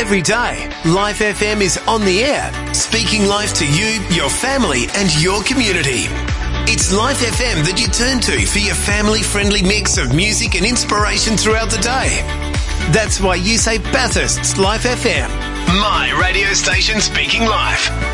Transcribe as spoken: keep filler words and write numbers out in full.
Every day, Life F M is on the air, speaking life to you, your family and your community. It's Life F M that you turn to for your family-friendly mix of music and inspiration throughout the day. That's why you say Bathurst's Life F M. My radio station speaking life.